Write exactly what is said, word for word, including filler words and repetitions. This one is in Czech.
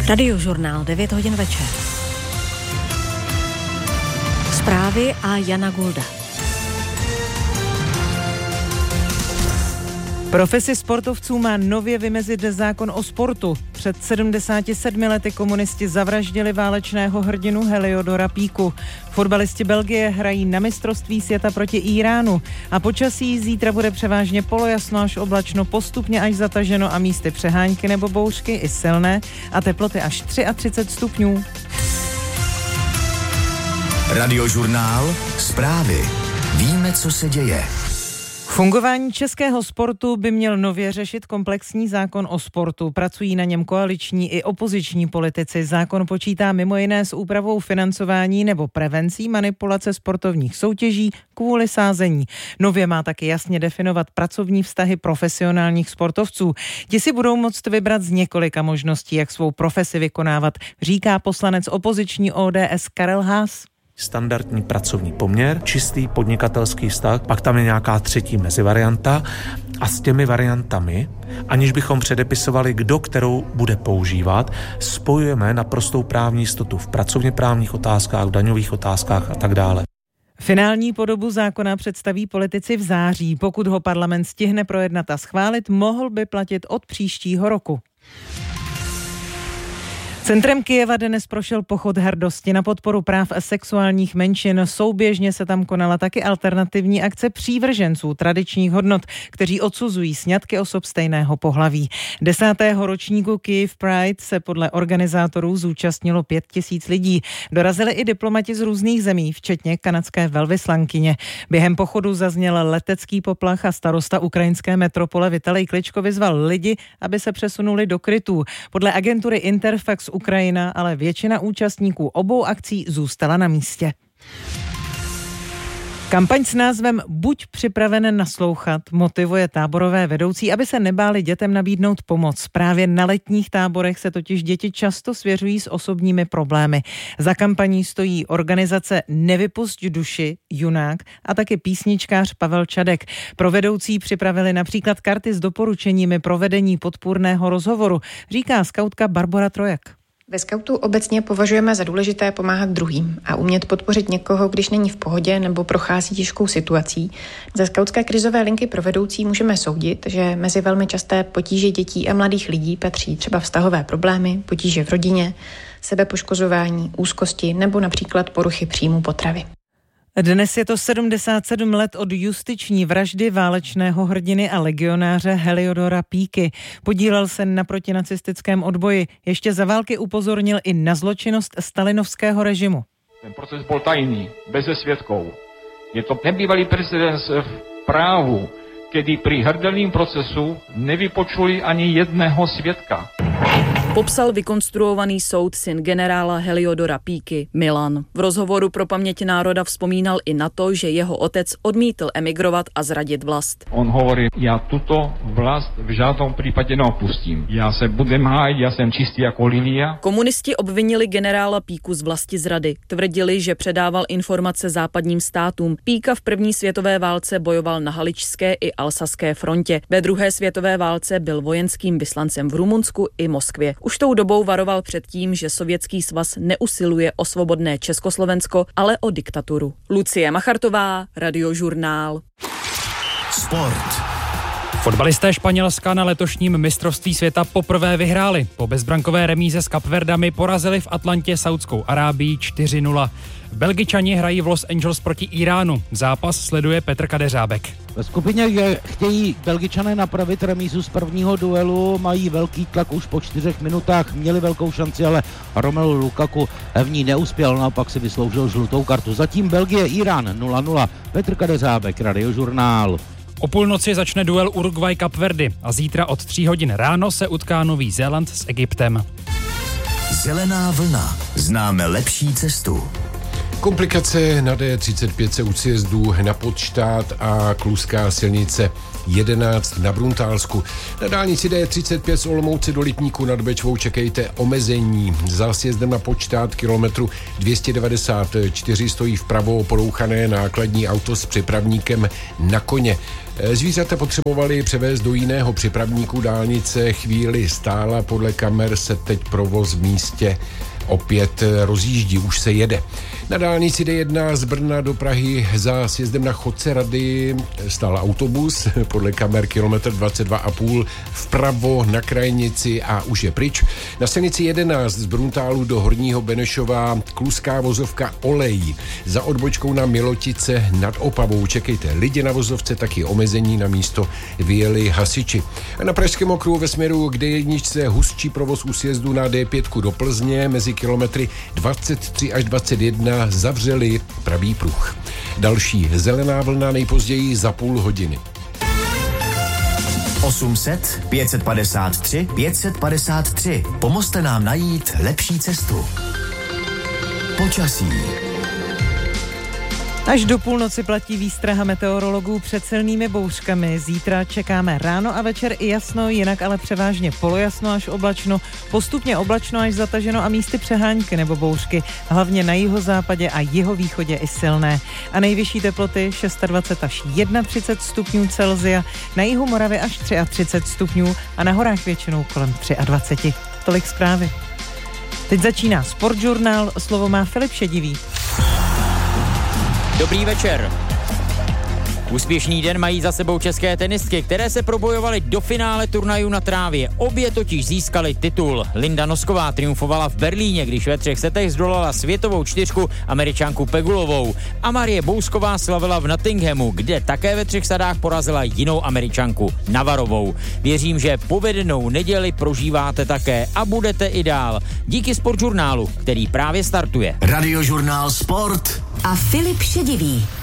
Radiožurnál, devět hodin večer. Zprávy a Jana Gulda. Profesi sportovců má nově vymezit zákon o sportu. Před sedmdesáti sedmi lety komunisti zavraždili válečného hrdinu Heliodora Píku. Fotbalisti Belgie hrají na mistrovství světa proti Íránu. A počasí zítra bude převážně polojasno až oblačno, postupně až zataženo a místy přehánky nebo bouřky i silné a teploty až třicet tři stupňů. Radiožurnál, zprávy. Víme, co se děje. Fungování českého sportu by měl nově řešit komplexní zákon o sportu. Pracují na něm koaliční i opoziční politici. Zákon počítá mimo jiné s úpravou financování nebo prevencí manipulace sportovních soutěží kvůli sázení. Nově má taky jasně definovat pracovní vztahy profesionálních sportovců. Ti si budou moct vybrat z několika možností, jak svou profesi vykonávat, říká poslanec opoziční O D S Karel Haas. Standardní pracovní poměr, čistý podnikatelský vztah, pak tam je nějaká třetí mezivarianta a s těmi variantami, aniž bychom předepisovali, kdo kterou bude používat, spojujeme naprostou právní jistotu v pracovně právních otázkách, v daňových otázkách a tak dále. Finální podobu zákona představí politici v září. Pokud ho parlament stihne projednat a schválit, mohl by platit od příštího roku. Centrem Kyjeva dnes prošel pochod hrdosti na podporu práv sexuálních menšin. Souběžně se tam konala taky alternativní akce přívrženců tradičních hodnot, kteří odsuzují sňatky osob stejného pohlaví. Desátého ročníku Kyiv Pride se podle organizátorů zúčastnilo pět tisíc lidí. Dorazili i diplomati z různých zemí, včetně kanadské velvyslankyně. Během pochodu zazněl letecký poplach a starosta ukrajinské metropole Vitalij Kličko vyzval lidi, aby se přesunuli do krytů. Podle agentury Interfax Ukrajina, ale většina účastníků obou akcí zůstala na místě. Kampaň s názvem Buď připraven naslouchat motivuje táborové vedoucí, aby se nebáli dětem nabídnout pomoc. Právě na letních táborech se totiž děti často svěřují s osobními problémy. Za kampaní stojí organizace Nevypusť duši, Junák a taky písničkář Pavel Čadek. Pro vedoucí připravili například karty s doporučeními provedení podpůrného rozhovoru, říká skautka Barbora Trojak. Ve skautu obecně považujeme za důležité pomáhat druhým a umět podpořit někoho, když není v pohodě nebo prochází těžkou situací. Ze skautské krizové linky pro vedoucí můžeme soudit, že mezi velmi časté potíže dětí a mladých lidí patří třeba vztahové problémy, potíže v rodině, sebepoškozování, úzkosti nebo například poruchy příjmu potravy. Dnes je to sedmdesát sedm let od justiční vraždy válečného hrdiny a legionáře Heliodora Píky. Podílel se na protinacistickém odboji. Ještě za války upozornil i na zločinnost stalinovského režimu. Ten proces byl tajný, beze svědků. Je to nebývalý precedens v právu, kdy při hrdelním procesu nevypočuli ani jedného svědka. Popsal vykonstruovaný soud syn generála Heliodora Píky, Milan. V rozhovoru pro Paměť národa vzpomínal i na to, že jeho otec odmítl emigrovat a zradit vlast. On hovorí, já tuto vlast v žádném případě neopustím. Já se budem hájit, já jsem čistý jako lilia. Komunisti obvinili generála Píku z vlasti zrady. Tvrdili, že předával informace západním státům. Píka v první světové válce bojoval na haličské i alsaské frontě. Ve druhé světové válce byl vojenským vyslancem v Rumunsku i Moskvě. Už tou dobou varoval před tím, že Sovětský svaz neusiluje o svobodné Československo, ale o diktaturu. Lucie Machartová, Radiožurnál. Sport. Fotbalisté Španělska na letošním mistrovství světa poprvé vyhráli. Po bezbrankové remíze s Kapverdami porazili v Atlantě Saudskou Arábii čtyři nula. Belgičani hrají v Los Angeles proti Íránu. Zápas sleduje Petr Kadeřábek. Ve skupině chtějí Belgičané napravit remízu z prvního duelu, mají velký tlak už po čtyřech minutách, měli velkou šanci, ale Romelu Lukaku v ní neuspěl, naopak si vysloužil žlutou kartu. Zatím Belgie-Írán nula nula. Petr Kadeřábek, Radiožurnál. O půlnoci začne duel Uruguay Kapverdy a zítra od tří hodin ráno se utká Nový Zéland s Egyptem. Zelená vlna. Známe lepší cestu. Komplikace na D třicet pět u sjezdů na Podštát a Kluská silnice jedenáct na Bruntálsku. Na dálnici D třicet pět z Olomouce do Lipníku nad Bečvou čekejte omezení. Za sjezdem na počtát kilometru dvě stě devadesát čtyři stojí vpravo porouchané nákladní auto s přepravníkem na koně. Zvířata potřebovali převést do jiného přepravníku, dálnice chvíli stála, podle kamer se teď provoz v místě opět rozjíždí, už se jede. Na dálnici D jedna z Brna do Prahy za sjezdem na Chodce Rady stál autobus, podle kamer kilometr dvacet dva a půl vpravo na krajnici a už je pryč. Na silnici jedenáct z Bruntálu do Horního Benešova kluská vozovka Olej. Za odbočkou na Milotice nad Opavou čekejte lidi na vozovce, taky omezení, na místo vyjeli hasiči. A na Pražském okruhu ve směru k D jedna hustší provoz u sjezdu na D pět do Plzně mezi kilometry dvacet tři až dvacet jedna zavřeli pravý pruh. Další zelená vlna nejpozději za půl hodiny. osm set pět set padesát tři pět set padesát tři. Pomozte nám najít lepší cestu. Počasí. Až do půlnoci platí výstraha meteorologů před silnými bouřkami. Zítra čekáme ráno a večer i jasno, jinak ale převážně polojasno až oblačno, postupně oblačno až zataženo a místy přehánky nebo bouřky, hlavně na jihozápadě a jihovýchodě i silné. A nejvyšší teploty dvacet šest až třicet jedna stupňů Celsia, na jihu Moravy až třicet tři stupňů a na horách většinou kolem dvacet tři. Tolik zprávy. Teď začíná Sportžurnál, slovo má Filip Šedivý. Dobrý večer. Úspěšný den mají za sebou české tenistky, které se probojovaly do finále turnajů na trávě. Obě totiž získaly titul. Linda Nosková triumfovala v Berlíně, když ve třech setech zdolala světovou čtyřku Američanku Pegulovou. A Marie Bousková slavila v Nottinghamu, kde také ve třech sadách porazila jinou Američanku Navarovou. Věřím, že povedenou neděli prožíváte také a budete i dál. Díky Sportžurnálu, který právě startuje. Radiožurnál Sport a Filip Šedivý.